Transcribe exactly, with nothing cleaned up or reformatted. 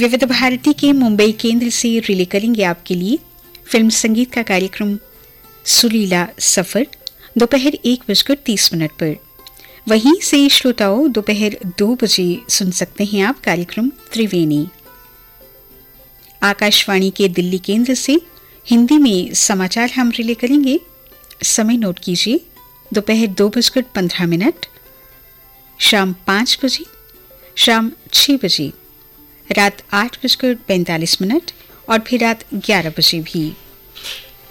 विविध भारती के मुंबई केंद्र से रिले करेंगे आपके लिए फिल्म संगीत का कार्यक्रम सुरीला सफर दोपहर एक बजकर तीस मिनट पर। वहीं से श्रोताओं दोपहर दो बजे सुन सकते हैं आप कार्यक्रम त्रिवेणी। आकाशवाणी के दिल्ली केंद्र से हिंदी में समाचार हम रिले करेंगे। समय नोट कीजिए, दोपहर दो बजकर पंद्रह मिनट, शाम पाँच बजे, शाम छः बजे, रात आठ बजकर पैंतालीस मिनट और फिर रात ग्यारह बजे भी।